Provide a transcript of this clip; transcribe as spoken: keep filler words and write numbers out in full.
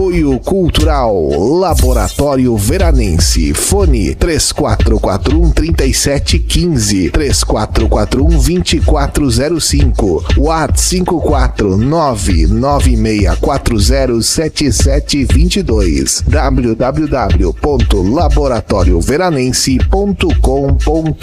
Apoio Cultural Laboratório Veranense. Fone três quatro quatro um, três sete um cinco, três quatro quatro um, dois quatro zero cinco, WhatsApp cinco quatro nove nove seis quatro zero sete sete dois dois, w w w ponto laboratório veranense ponto com ponto